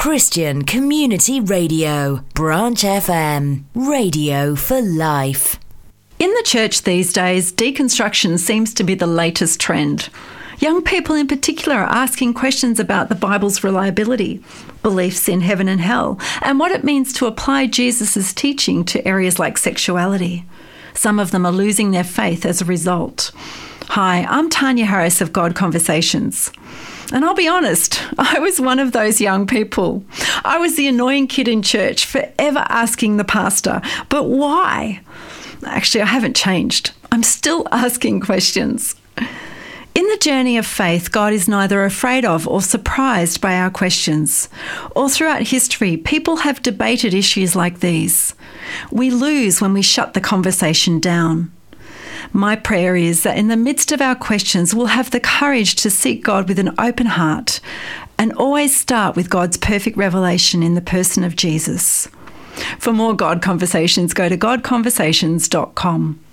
Christian Community Radio, Branch FM, radio for life. In the church these days, deconstruction seems to be the latest trend. Young people in particular are asking questions about the Bible's reliability, beliefs in heaven and hell, and what it means to apply Jesus' teaching to areas like sexuality. Some of them are losing their faith as a result. Hi, I'm Tanya Harris of God Conversations. And I'll be honest, I was one of those young people. I was the annoying kid in church, forever asking the pastor, but why? Actually, I haven't changed. I'm still asking questions. In the journey of faith, God is neither afraid of or surprised by our questions. All throughout history, people have debated issues like these. We lose when we shut the conversation down. My prayer is that in the midst of our questions, we'll have the courage to seek God with an open heart and always start with God's perfect revelation in the person of Jesus. For more God Conversations, go to godconversations.com.